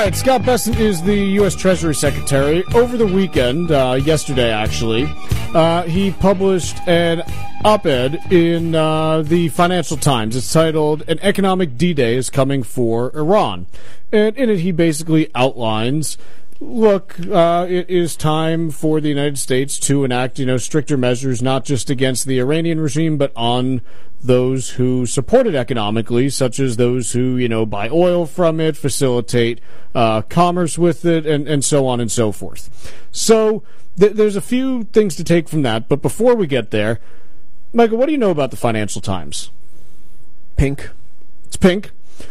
All right, Scott Bessent is the U.S. Treasury Secretary. Over the weekend, yesterday actually, he published an op-ed in the Financial Times. It's titled, "An Economic D-Day is Coming for Iran." And in it, he basically outlines, look, it is time for the United States to enact, stricter measures, not just against the Iranian regime, but on those who support it economically, such as those who, buy oil from it, facilitate commerce with it, and so on and so forth. So there's a few things to take from that, but before we get there, Michael, what do you know about the Financial Times? Pink. It's pink.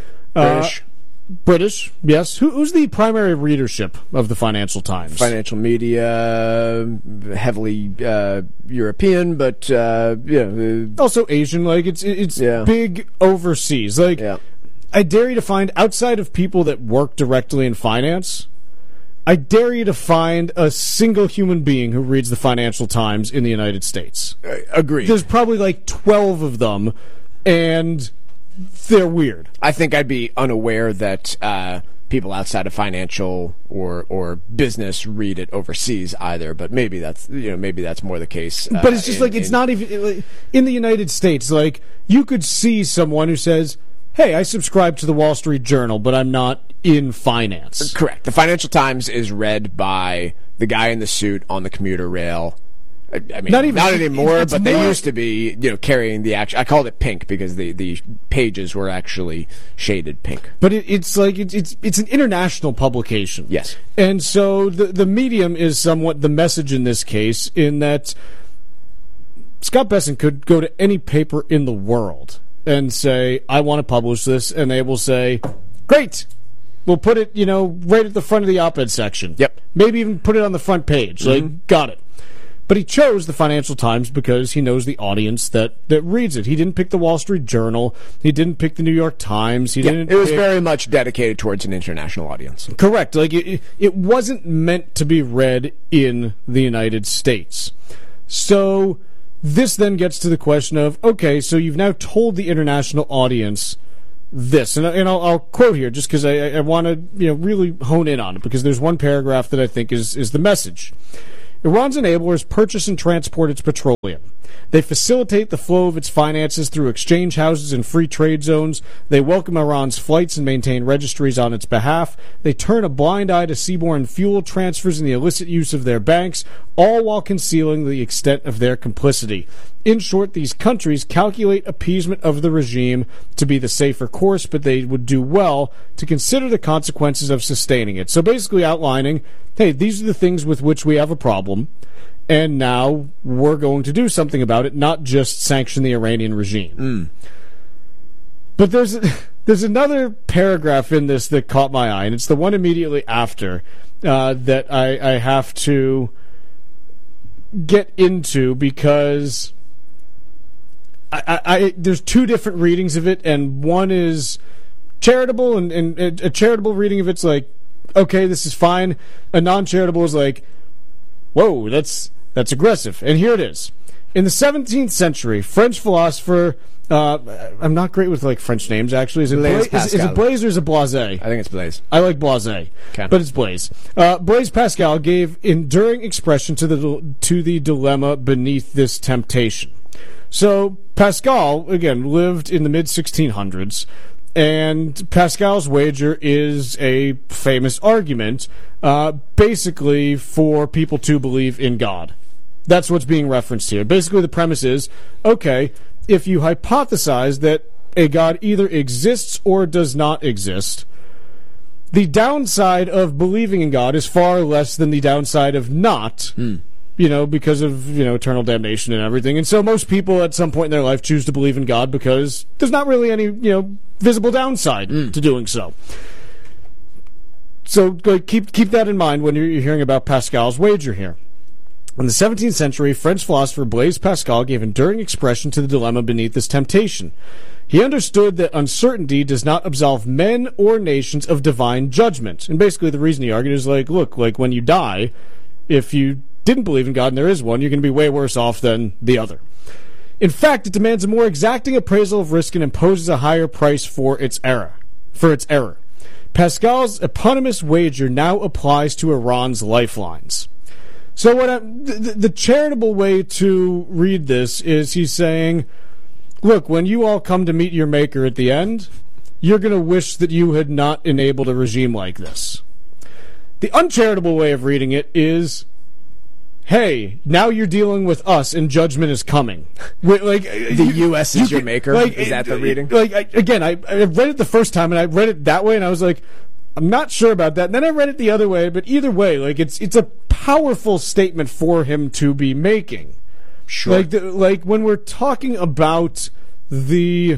British, yes. Who's the primary readership of the Financial Times? Financial media, heavily European, but also Asian. Like it's big overseas. I dare you to find, outside of people that work directly in finance, I dare you to find a single human being who reads the Financial Times in the United States. Agreed. There's probably like 12 of them, and they're weird. I think I'd be unaware that people outside of financial or business read it overseas either. But maybe that's more the case. But it's just it's not even in the United States. Like, you could see someone who says, "Hey, I subscribe to the Wall Street Journal, but I'm not in finance." Correct. The Financial Times is read by the guy in the suit on the commuter rail. I mean, not anymore, but they used to be, carrying the action. I called it pink because the pages were actually shaded pink. But it's an international publication. Yes. And so the medium is somewhat the message in this case, in that Scott Bessent could go to any paper in the world and say, "I want to publish this," and they will say, "Great. We'll put it, right at the front of the op-ed section." Yep. Maybe even put it on the front page. Got it. But he chose the Financial Times because he knows the audience that reads it. He didn't pick the Wall Street Journal. He didn't pick the New York Times. It was very much dedicated towards an international audience. Correct. Like, it wasn't meant to be read in the United States. So this then gets to the question of, okay, so you've now told the international audience this. And I'll quote here just because I want to really hone in on it, because there's one paragraph that I think is the message. "Iran's enablers purchase and transport its petroleum. They facilitate the flow of its finances through exchange houses and free trade zones. They welcome Iran's flights and maintain registries on its behalf. They turn a blind eye to seaborne fuel transfers and the illicit use of their banks, all while concealing the extent of their complicity. In short, these countries calculate appeasement of the regime to be the safer course, but they would do well to consider the consequences of sustaining it." So basically outlining, hey, these are the things with which we have a problem, and now we're going to do something about it, not just sanction the Iranian regime. But there's another paragraph in this that caught my eye, and it's the one immediately after that I have to get into, because there's two different readings of it, and one is charitable, and a charitable reading of it's like, okay, this is fine. A non-charitable is like, whoa, that's aggressive. And here it is. In the 17th century, French philosopher, I'm not great with French names, actually. Is it Blaise or is it Blaise? I think it's Blaise. I like Blaise, but it's Blaise. Blaise Pascal gave enduring expression to the dilemma beneath this temptation. So Pascal, again, lived in the mid-1600s, and Pascal's wager is a famous argument, basically for people to believe in God. That's what's being referenced here. Basically, the premise is, okay, if you hypothesize that a God either exists or does not exist, the downside of believing in God is far less than the downside of not, because of, eternal damnation and everything. And so most people at some point in their life choose to believe in God because there's not really any, visible downside to doing so. So keep that in mind when you're hearing about Pascal's wager here. In the 17th century, French philosopher Blaise Pascal gave enduring expression to the dilemma beneath this temptation. He understood that uncertainty does not absolve men or nations of divine judgment. And basically the reason he argued is look, when you die, if you didn't believe in God and there is one, you're going to be way worse off than the other. In fact, it demands a more exacting appraisal of risk and imposes a higher price for its error. Pascal's eponymous wager now applies to Iran's lifelines. So the charitable way to read this is he's saying, look, when you all come to meet your maker at the end, you're going to wish that you had not enabled a regime like this. The uncharitable way of reading it is, hey, now you're dealing with us and judgment is coming. Like the U.S. is your maker? Like, is that the reading? I read it the first time and I read it that way and I was like, I'm not sure about that. And then I read it the other way, but either way, like it's a powerful statement for him to be making. Sure. Like when we're talking about the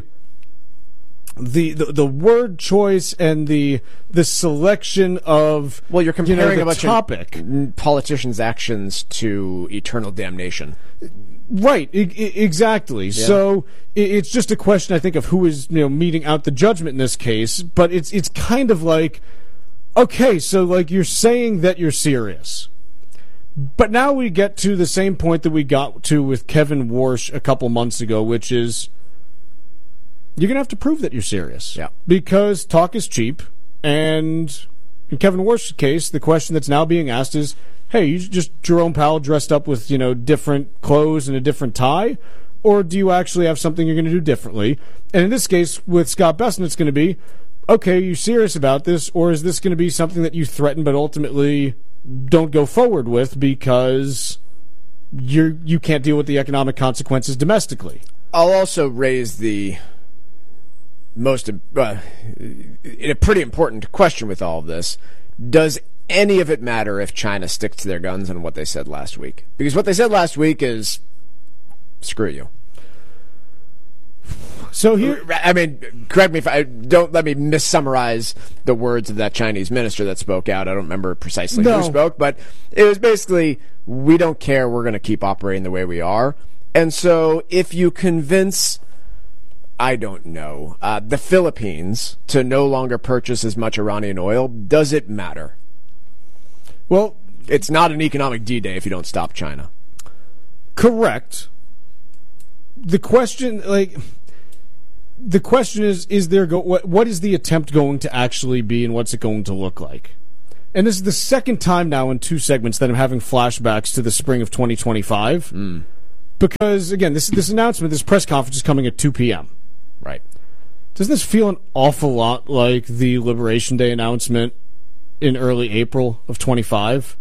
word choice and the selection of, well, you're comparing a bunch of politicians' actions to eternal damnation. Right, exactly. Yeah. So it's just a question, I think, of who is meting out the judgment in this case. But it's kind of like, okay, so like you're saying that you're serious, but now we get to the same point that we got to with Kevin Warsh a couple months ago, which is you're going to have to prove that you're serious. Yeah. Because talk is cheap, and in Kevin Warsh's case, the question that's now being asked is, hey, you just Jerome Powell dressed up with, different clothes and a different tie? Or do you actually have something you're going to do differently? And in this case, with Scott Bessent, it's going to be, okay, are you serious about this? Or is this going to be something that you threaten but ultimately don't go forward with because you can't deal with the economic consequences domestically? I'll also raise the most a pretty important question with all of this. Does any of it matter if China sticks to their guns on what they said last week? Because what they said last week is, screw you. So here, I mean, correct me if don't let me missummarize the words of that Chinese minister that spoke out. I don't remember precisely who spoke, but it was basically, we don't care, we're going to keep operating the way we are. And so if you convince, I don't know, the Philippines to no longer purchase as much Iranian oil, does it matter? Well, it's not an economic D-Day if you don't stop China. Correct. The question is there what is the attempt going to actually be, and what's it going to look like? And this is the second time now in 2 segments that I'm having flashbacks to the spring of 2025. Because, again, this announcement, this press conference is coming at 2 p.m. Right. Doesn't this feel an awful lot like the Liberation Day announcement in early April of 25?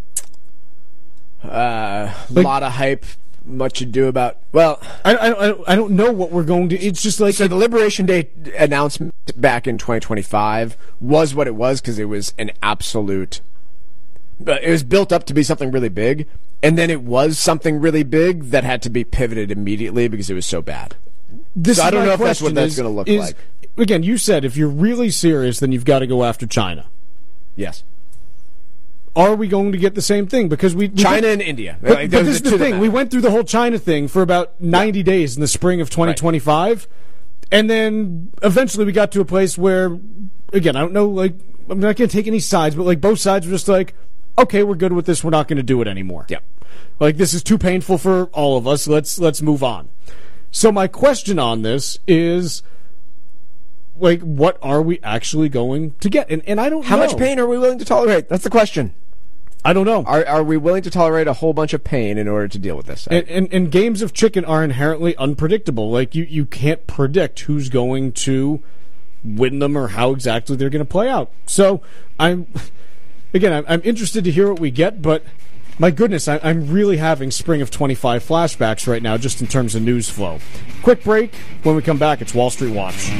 A lot of hype, much ado about. Well, I don't know what we're going to. It's just like, so the Liberation Day announcement back in 2025 was what it was because it was an absolute. It was built up to be something really big, and then it was something really big that had to be pivoted immediately because it was so bad. So I don't know if that's what that's going to look like. Again, you said if you're really serious, then you've got to go after China. Yes. Are we going to get the same thing? Because China and India. But this is the thing. We went through the whole China thing for about 90 days in the spring of 2025. Right. And then eventually we got to a place where, again, I don't know, I'm not going to take any sides, but both sides were just like, okay, we're good with this. We're not going to do it anymore. Yep. This is too painful for all of us. Let's move on. So my question on this is, what are we actually going to get? And I don't know. How much pain are we willing to tolerate? That's the question. I don't know. Are we willing to tolerate a whole bunch of pain in order to deal with this? And games of chicken are inherently unpredictable. You can't predict who's going to win them or how exactly they're going to play out. So I'm interested to hear what we get, but my goodness, I'm really having spring of 25 flashbacks right now just in terms of news flow. Quick break. When we come back, it's Wall Street Watch.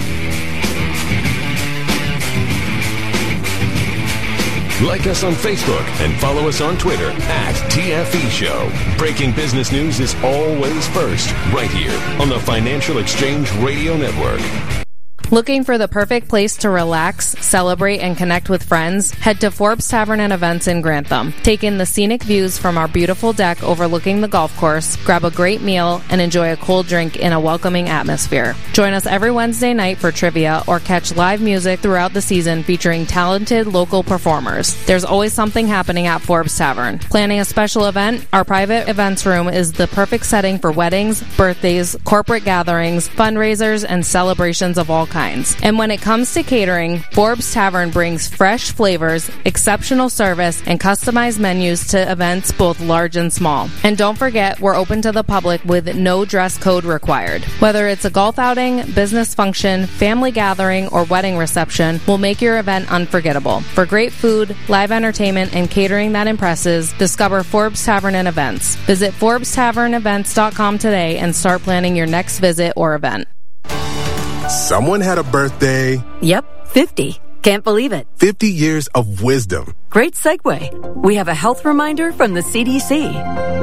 Like us on Facebook and follow us on Twitter @TFE Show. Breaking business news is always first, right here on the Financial Exchange Radio Network. Looking for the perfect place to relax, celebrate, and connect with friends? Head to Forbes Tavern and Events in Grantham. Take in the scenic views from our beautiful deck overlooking the golf course, grab a great meal, and enjoy a cold drink in a welcoming atmosphere. Join us every Wednesday night for trivia or catch live music throughout the season featuring talented local performers. There's always something happening at Forbes Tavern. Planning a special event? Our private events room is the perfect setting for weddings, birthdays, corporate gatherings, fundraisers, and celebrations of all kinds. kinds. And when it comes to catering, Forbes Tavern brings fresh flavors, exceptional service, and customized menus to events both large and small. And don't forget, we're open to the public with no dress code required. Whether it's a golf outing, business function, family gathering, or wedding reception, we'll make your event unforgettable. For great food, live entertainment, and catering that impresses, discover Forbes Tavern and Events. Visit ForbesTavernEvents.com today and start planning your next visit or event. Someone had a birthday. Yep, 50. Can't believe it. 50 years of wisdom. Great segue. We have a health reminder from the CDC.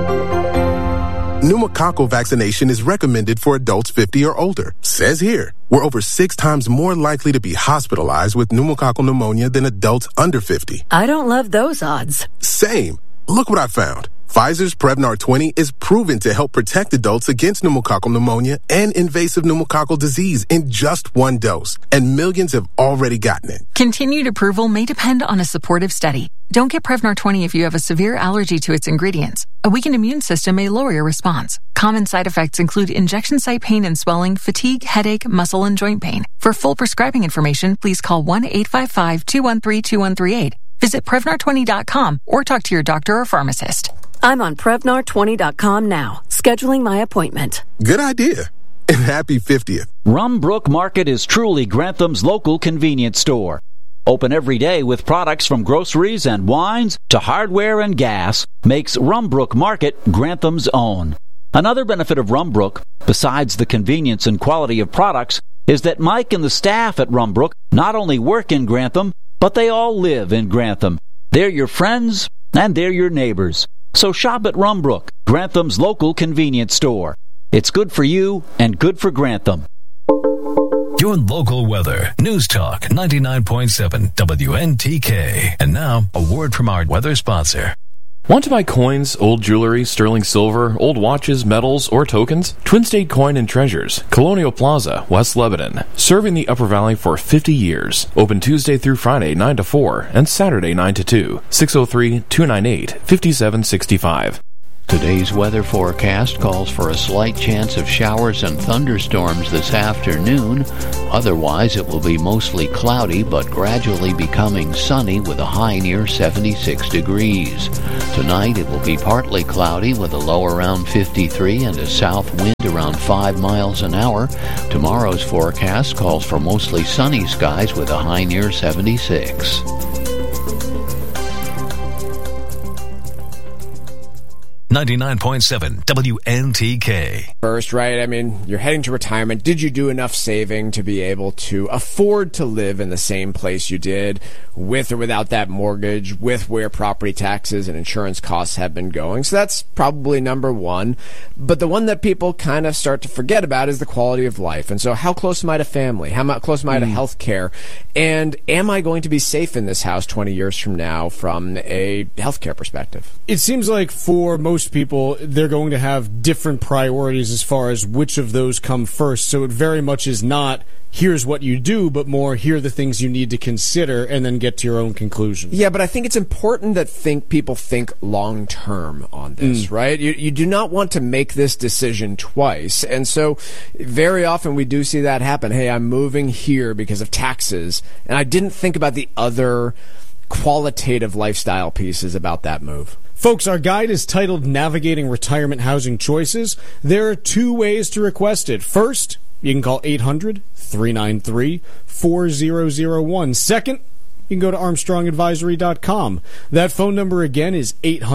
Pneumococcal vaccination is recommended for adults 50 or older. Says here, we're over 6 times more likely to be hospitalized with pneumococcal pneumonia than adults under 50. I don't love those odds. Same. Look what I found. Pfizer's Prevnar 20 is proven to help protect adults against pneumococcal pneumonia and invasive pneumococcal disease in just 1 dose, and millions have already gotten it. Continued approval may depend on a supportive study. Don't get Prevnar 20 if you have a severe allergy to its ingredients. A weakened immune system may lower your response. Common side effects include injection site pain and swelling, fatigue, headache, muscle, and joint pain. For full prescribing information, please call 1-855-213-2138. Visit Prevnar20.com or talk to your doctor or pharmacist. I'm on Prevnar20.com now, scheduling my appointment. Good idea. And happy 50th. Rumbrook Market is truly Grantham's local convenience store. Open every day with products from groceries and wines to hardware and gas makes Rumbrook Market Grantham's own. Another benefit of Rumbrook, besides the convenience and quality of products, is that Mike and the staff at Rumbrook not only work in Grantham, but they all live in Grantham. They're your friends and they're your neighbors. So shop at Rumbrook, Grantham's local convenience store. It's good for you and good for Grantham. Your local weather. News Talk 99.7 WNTK. And now, a word from our weather sponsor. Want to buy coins, old jewelry, sterling silver, old watches, medals, or tokens? Twin State Coin and Treasures, Colonial Plaza, West Lebanon. Serving the Upper Valley for 50 years. Open Tuesday through Friday 9 to 4 and Saturday 9 to 2. 603-298-5765. Today's weather forecast calls for a slight chance of showers and thunderstorms this afternoon. Otherwise, it will be mostly cloudy, but gradually becoming sunny with a high near 76 degrees. Tonight, it will be partly cloudy with a low around 53 and a south wind around 5 miles an hour. Tomorrow's forecast calls for mostly sunny skies with a high near 76. 99.7 WNTK. First, right? I mean, you're heading to retirement. Did you do enough saving to be able to afford to live in the same place you did, with or without that mortgage, with where property taxes and insurance costs have been going? So that's probably number one. But the one that people kind of start to forget about is the quality of life. And so how close am I to family? How close am I to health care? And am I going to be safe in this house 20 years from now from a healthcare perspective? It seems like for most people, they're going to have different priorities as far as which of those come first. So it very much is not, here's what you do, but more, here are the things you need to consider and then get to your own conclusion. Yeah, but I think it's important that people think long-term on this, right? You do not want to make this decision twice. And so very often we do see that happen. Hey, I'm moving here because of taxes, and I didn't think about the other qualitative lifestyle pieces about that move. Folks, our guide is titled Navigating Retirement Housing Choices. There are 2 ways to request it. First, you can call 800-393-4001. Second, you can go to ArmstrongAdvisory.com. That phone number again is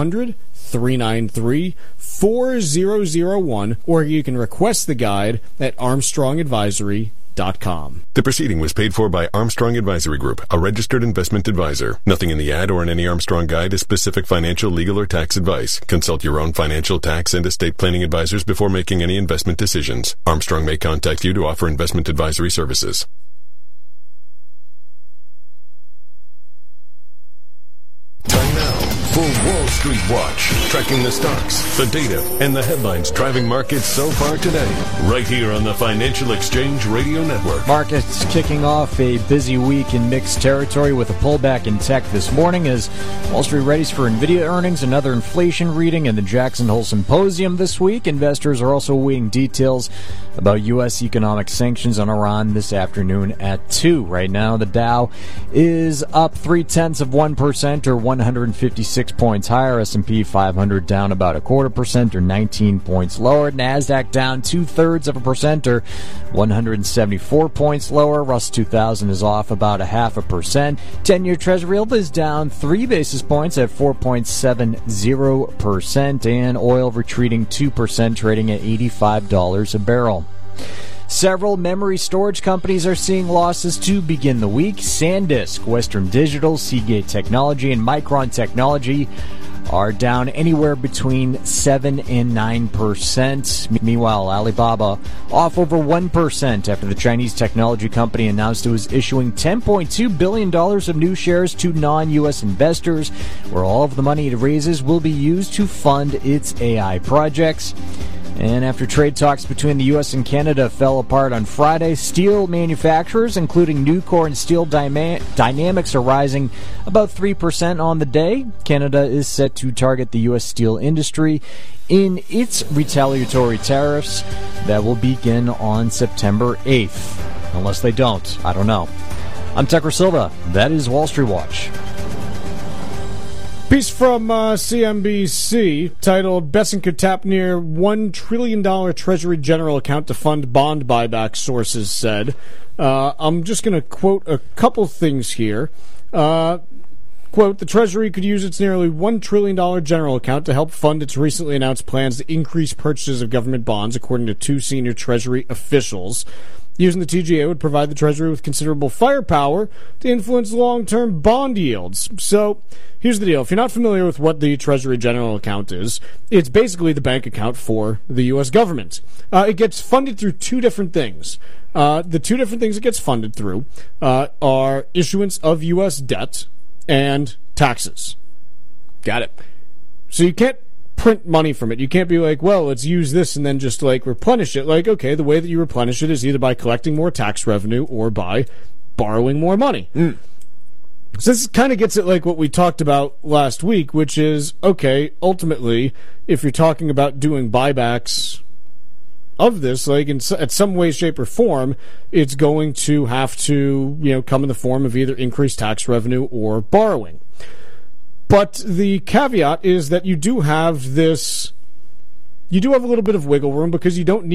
800-393-4001, or you can request the guide at ArmstrongAdvisory.com. The proceeding was paid for by Armstrong Advisory Group, a registered investment advisor. Nothing in the ad or in any Armstrong guide is specific financial, legal, or tax advice. Consult your own financial, tax, and estate planning advisors before making any investment decisions. Armstrong may contact you to offer investment advisory services. Time now for Wall Street Watch, tracking the stocks, the data, and the headlines driving markets so far today. Right here on the Financial Exchange Radio Network. Markets kicking off a busy week in mixed territory with a pullback in tech this morning as Wall Street readies for NVIDIA earnings, another inflation reading, and the Jackson Hole Symposium this week. Investors are also awaiting details about U.S. economic sanctions on Iran this afternoon at 2. Right now, the Dow is up 0.3% or 156 points higher. S&P 500 down about 0.25% or 19 points lower. NASDAQ down 0.2% or 174 points lower. Russell 2000 is off about 0.5%. 10-year Treasury yield is down 3 basis points at 4.70%, and oil retreating 2%, trading at $85 a barrel. Several memory storage companies are seeing losses to begin the week. SanDisk, Western Digital, Seagate Technology, and Micron Technology are down anywhere between 7 and 9%. Meanwhile, Alibaba off over 1% after the Chinese technology company announced it was issuing $10.2 billion of new shares to non-U.S. investors, where all of the money it raises will be used to fund its AI projects. And after trade talks between the U.S. and Canada fell apart on Friday, steel manufacturers, including Nucor and Steel Dynamics, are rising about 3% on the day. Canada is set to target the U.S. steel industry in its retaliatory tariffs that will begin on September 8th. Unless they don't. I don't know. I'm Tucker Silva. That is Wall Street Watch. Piece from CNBC titled Bessent could tap near $1 trillion Treasury General account to fund bond buyback, sources said. I'm just going to quote a couple things here. Quote, the Treasury could use its nearly $1 trillion general account to help fund its recently announced plans to increase purchases of government bonds, according to 2 senior Treasury officials. Using the TGA would provide the Treasury with considerable firepower to influence long-term bond yields. So, here's the deal. If you're not familiar with what the Treasury General Account is, it's basically the bank account for the U.S. government. It gets funded through 2 different things. The 2 different things it gets funded through are issuance of U.S. debt and taxes. Got it. So you can't print money from it. You can't be like, well, let's use this and then just like replenish it. Like, okay, the way that you replenish it is either by collecting more tax revenue or by borrowing more money. So this kind of gets at like what we talked about last week, which is, okay, ultimately, if you're talking about doing buybacks of this, like in at some way, shape, or form, it's going to have to, come in the form of either increased tax revenue or borrowing. But the caveat is that you do have a little bit of wiggle room because you don't need